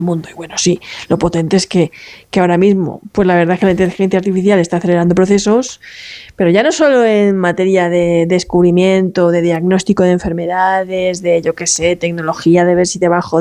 mundo. Y bueno, sí, lo potente es que ahora mismo, pues la verdad es que la inteligencia artificial está acelerando procesos, pero ya no solo en materia de descubrimiento, de diagnóstico de enfermedades, de yo qué sé, tecnología de ver si te va a joder